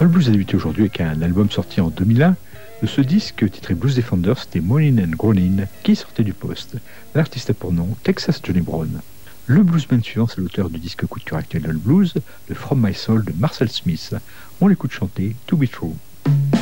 Le blues a débuté aujourd'hui avec un album sorti en 2001. De ce disque, titré Blues Defender, c'était Moanin' and Groanin' qui sortait du poste. L'artiste a pour nom Texas Johnny Brown. Le bluesman suivant, c'est l'auteur du disque coup de cœur actuel dans le blues, de From My Soul de Marcel Smith. On l'écoute chanter To Be True.